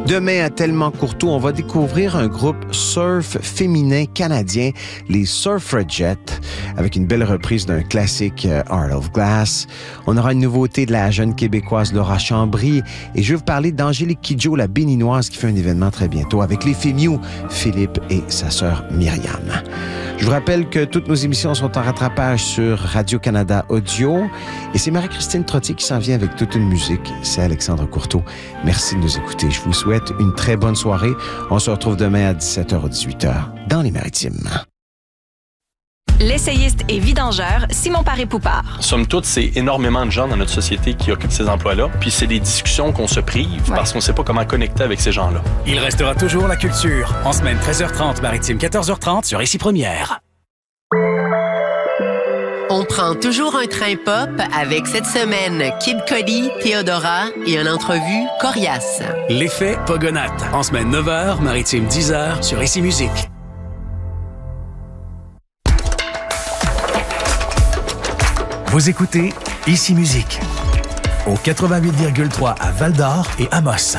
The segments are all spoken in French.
Demain, à Tellement-Courtois, on va découvrir un groupe surf féminin canadien, les Surfragettes, avec une belle reprise d'un classique Heart of Glass. On aura une nouveauté de la jeune québécoise Laura Chambry et je vais vous parler d'Angélique Kidjo, la béninoise, qui fait un événement très bientôt avec les Fémieux, Philippe et sa sœur Myriam. Je vous rappelle que toutes nos émissions sont en rattrapage sur Radio-Canada Audio et c'est Marie-Christine Trottier qui s'en vient avec toute une musique. C'est Alexandre Courteau. Merci de nous écouter. Je vous souhaite une très bonne soirée. On se retrouve demain à 17h ou 18h dans les Maritimes. L'essayiste et vidangeur Simon Paré-Poupard. Somme toute, c'est énormément de gens dans notre société qui occupent ces emplois-là. Puis c'est des discussions qu'on se prive parce qu'on ne sait pas comment connecter avec ces gens-là. Il restera toujours la culture. En semaine 13h30, maritime 14h30 sur Ici Première. On prend toujours un train pop avec cette semaine Kid Cudi, Théodora et une entrevue coriace. L'effet Pogonat. En semaine 9h, maritime 10h sur Ici Musique. Vous écoutez Ici Musique au 88,3 à Val-d'Or et Amos.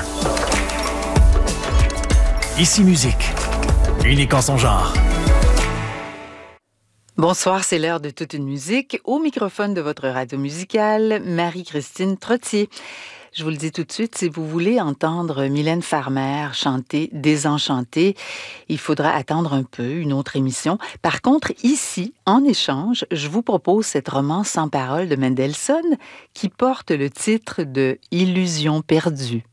Ici Musique, unique en son genre. Bonsoir, c'est l'heure de toute une musique. Au microphone de votre radio musicale, Marie-Christine Trottier. Je vous le dis tout de suite, si vous voulez entendre Mylène Farmer chanter Désenchantée, il faudra attendre un peu, une autre émission. Par contre, ici, en échange, je vous propose cette romance sans parole de Mendelssohn qui porte le titre de Illusion perdue.